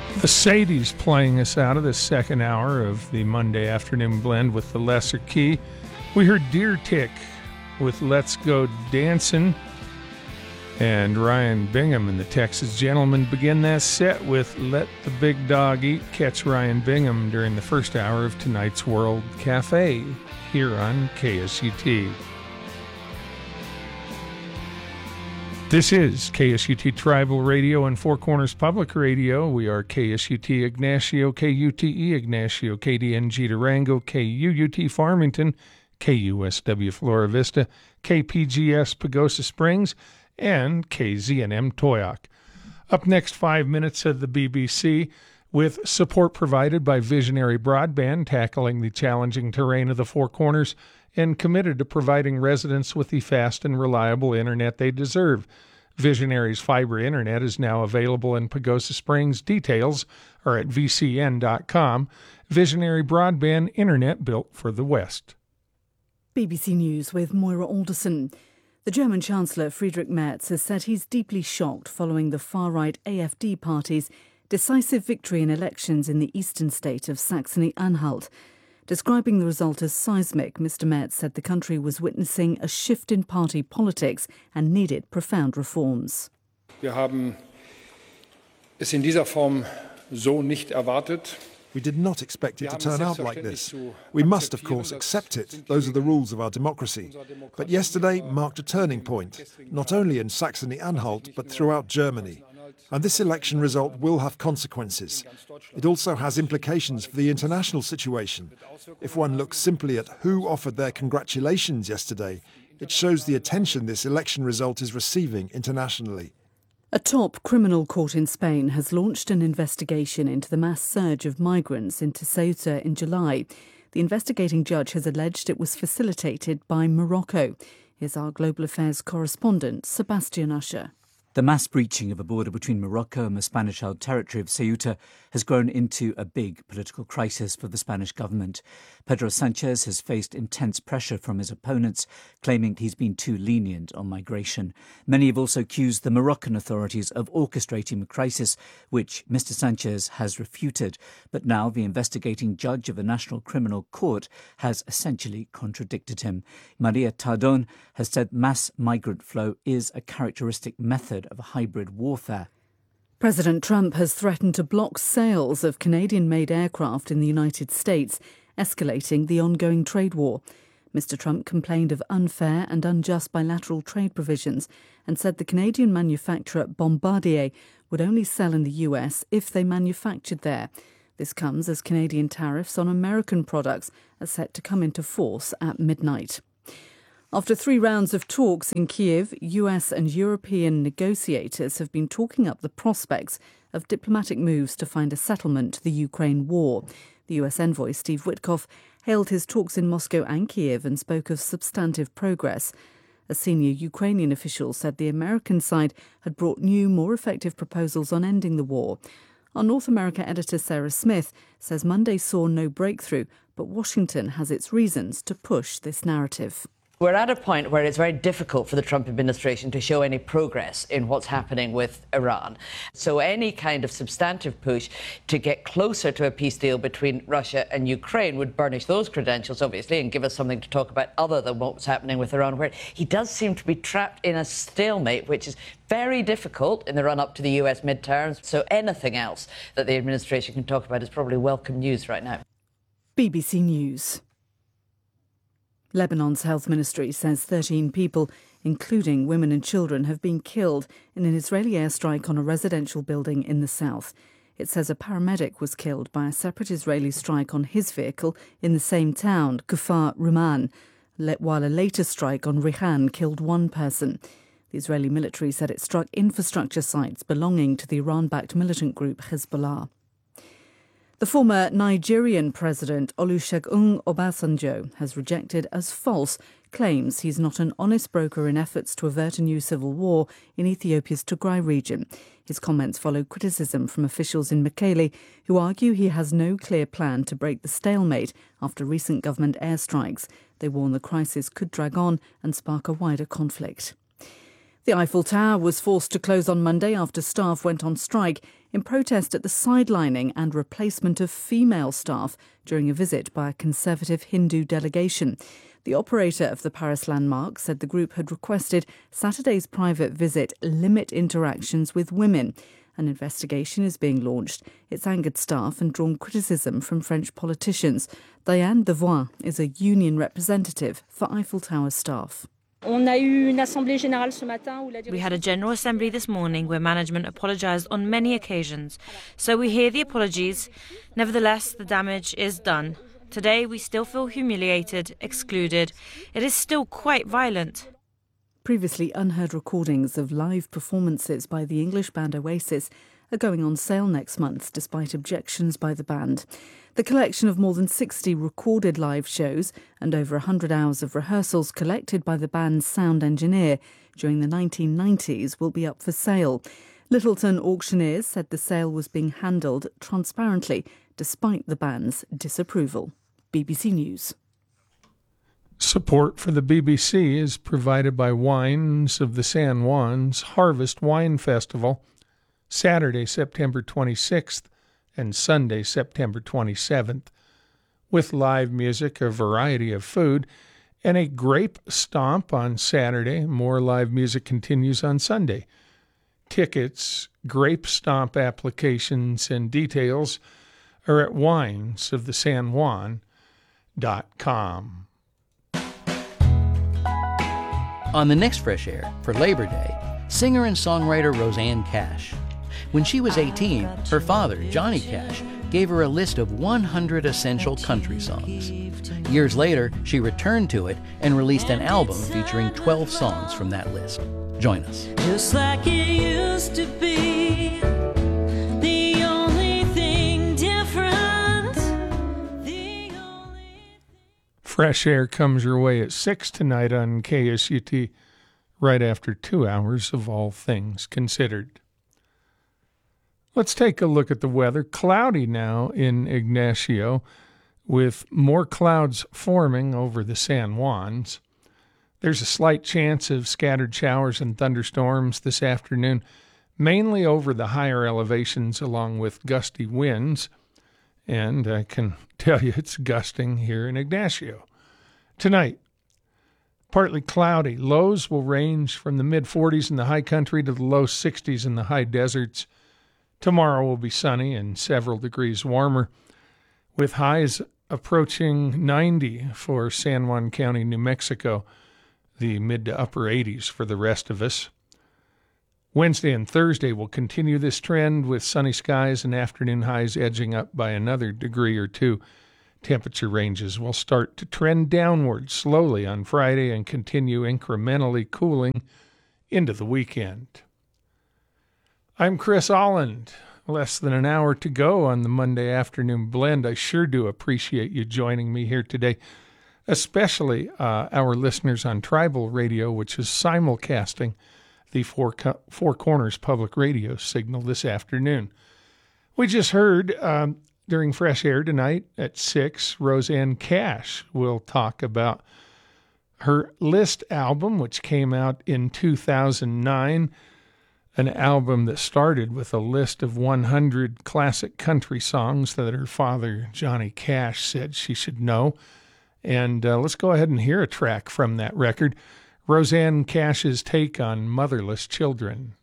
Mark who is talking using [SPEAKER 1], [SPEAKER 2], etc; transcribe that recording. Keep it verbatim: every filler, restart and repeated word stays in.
[SPEAKER 1] The Sadies playing us out of the second hour of the Monday afternoon blend with the lesser key. We heard Deer Tick with Let's Go Dancin', and Ryan Bingham and the Texas Gentlemen begin that set with Let the Big Dog Eat. Catch Ryan Bingham during the first hour of tonight's World Cafe here on K S U T. This is K S U T Tribal Radio and Four Corners Public Radio. We are K S U T Ignacio, K U T E Ignacio, K D N G Durango, K U U T Farmington, K U S W Flora Vista, K P G S Pagosa Springs, and K Z N M Toyoak. Up next, five minutes of the B B C with support provided by Visionary Broadband, tackling the challenging terrain of the Four Corners and committed to providing residents with the fast and reliable internet they deserve. Visionary's fiber internet is now available in Pagosa Springs. Details are at v c n dot com. Visionary Broadband internet built for the West.
[SPEAKER 2] B B C News with Moira Alderson. The German Chancellor Friedrich Merz has said he's deeply shocked following the far-right A F D party's decisive victory in elections in the eastern state of Saxony-Anhalt. Describing the result as seismic, Mister Merz said the country was witnessing a shift in party politics and needed profound reforms.
[SPEAKER 3] Wir haben es in dieser Form so nicht erwartet.
[SPEAKER 4] We did not expect it to turn out like this. We must, of course, accept it. Those are the rules of our democracy. But yesterday marked a turning point, not only in Saxony-Anhalt, but throughout Germany. And this election result will have consequences. It also has implications for the international situation. If one looks simply at who offered their congratulations yesterday, it shows the attention this election result is receiving internationally.
[SPEAKER 2] A top criminal court in Spain has launched an investigation into the mass surge of migrants into Ceuta in July. The investigating judge has alleged it was facilitated by Morocco. Here's our Global Affairs correspondent, Sebastian Usher.
[SPEAKER 5] The mass breaching of a border between Morocco and the Spanish-held territory of Ceuta has grown into a big political crisis for the Spanish government. Pedro Sanchez has faced intense pressure from his opponents, claiming he's been too lenient on migration. Many have also accused the Moroccan authorities of orchestrating the crisis, which Mister Sanchez has refuted. But now the investigating judge of the National Criminal Court has essentially contradicted him. Maria Tardón has said mass migrant flow is a characteristic method of a hybrid warfare.
[SPEAKER 2] President Trump has threatened to block sales of Canadian-made aircraft in the United States, escalating the ongoing trade war. Mister Trump complained of unfair and unjust bilateral trade provisions and said the Canadian manufacturer Bombardier would only sell in the U S if they manufactured there. This comes as Canadian tariffs on American products are set to come into force at midnight. After three rounds of talks in Kyiv, U S and European negotiators have been talking up the prospects of diplomatic moves to find a settlement to the Ukraine war. The U S envoy Steve Witkoff hailed his talks in Moscow and Kyiv and spoke of substantive progress. A senior Ukrainian official said the American side had brought new, more effective proposals on ending the war. Our North America editor Sarah Smith says Monday saw no breakthrough, but Washington has its reasons to push this narrative.
[SPEAKER 6] We're at a point where it's very difficult for the Trump administration to show any progress in what's happening with Iran. So any kind of substantive push to get closer to a peace deal between Russia and Ukraine would burnish those credentials, obviously, and give us something to talk about other than what's happening with Iran, where he does seem to be trapped in a stalemate, which is very difficult in the run-up to the U S midterms. So anything else that the administration can talk about is probably welcome news right now.
[SPEAKER 2] B B C News. Lebanon's health ministry says thirteen people, including women and children, have been killed in an Israeli airstrike on a residential building in the south. It says a paramedic was killed by a separate Israeli strike on his vehicle in the same town, Kfar Ruman, while a later strike on Rihan killed one person. The Israeli military said it struck infrastructure sites belonging to the Iran-backed militant group Hezbollah. The former Nigerian president Olusegun Obasanjo has rejected as false claims he's not an honest broker in efforts to avert a new civil war in Ethiopia's Tigray region. His comments follow criticism from officials in Mekele who argue he has no clear plan to break the stalemate after recent government airstrikes. They warn the crisis could drag on and spark a wider conflict. The Eiffel Tower was forced to close on Monday after staff went on strike in protest at the sidelining and replacement of female staff during a visit by a conservative Hindu delegation. The operator of the Paris landmark said the group had requested Saturday's private visit limit interactions with women. An investigation is being launched. It's angered staff and drawn criticism from French politicians. Diane Devois is a union representative for Eiffel Tower staff.
[SPEAKER 7] We had a General Assembly this morning where management apologised on many occasions. So we hear the apologies. Nevertheless, the damage is done. Today we still feel humiliated, excluded. It is still quite violent.
[SPEAKER 2] Previously unheard recordings of live performances by the English band Oasis are going on sale next month, despite objections by the band. The collection of more than sixty recorded live shows and over one hundred hours of rehearsals collected by the band's sound engineer during the nineteen nineties will be up for sale. Littleton auctioneers said the sale was being handled transparently, despite the band's disapproval. B B C News.
[SPEAKER 1] Support for the B B C is provided by Wines of the San Juan's Harvest Wine Festival, Saturday, September twenty-sixth, and Sunday, September twenty-seventh, with live music, a variety of food, and a grape stomp on Saturday. More live music continues on Sunday. Tickets, grape stomp applications, and details are at wines of the san juan dot com.
[SPEAKER 8] On the next Fresh Air, for Labor Day, singer and songwriter Rosanne Cash. When she was eighteen, her father, Johnny Cash, gave her a list of one hundred essential country songs. Years later, she returned to it and released an album featuring twelve songs from that list. Join us.
[SPEAKER 9] Just like it used to be, the only thing different. The only...
[SPEAKER 1] Fresh Air comes your way at six tonight on K S U T, right after two hours of All Things Considered. Let's take a look at the weather. Cloudy now in Ignacio, with more clouds forming over the San Juans. There's a slight chance of scattered showers and thunderstorms this afternoon, mainly over the higher elevations along with gusty winds. And I can tell you it's gusting here in Ignacio. Tonight, partly cloudy. Lows will range from the mid forties in the high country to the low sixties in the high deserts. Tomorrow will be sunny and several degrees warmer, with highs approaching ninety for San Juan County, New Mexico, the mid to upper eighties for the rest of us. Wednesday and Thursday will continue this trend with sunny skies and afternoon highs edging up by another degree or two. Temperature ranges will start to trend downward slowly on Friday and continue incrementally cooling into the weekend. I'm Chris Alland. Less than an hour to go on the Monday afternoon blend. I sure do appreciate you joining me here today, especially uh, our listeners on Tribal Radio, which is simulcasting the Four, Co- Four Corners Public Radio signal this afternoon. We just heard um, during Fresh Air tonight at six, Rosanne Cash will talk about her List album, which came out in two thousand nine. An album that started with a list of one hundred classic country songs that her father, Johnny Cash, said she should know. And uh, let's go ahead and hear a track from that record. Rosanne Cash's take on motherless children.